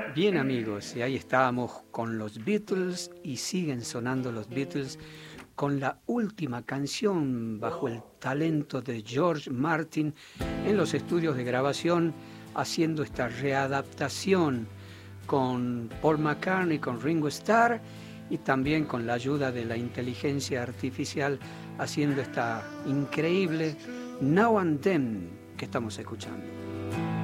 Bien amigos, y ahí estábamos con los Beatles y siguen sonando los Beatles con la última canción bajo el talento de George Martin en los estudios de grabación haciendo esta readaptación con Paul McCartney, con Ringo Starr y también con la ayuda de la inteligencia artificial haciendo esta increíble Now and Then que estamos escuchando.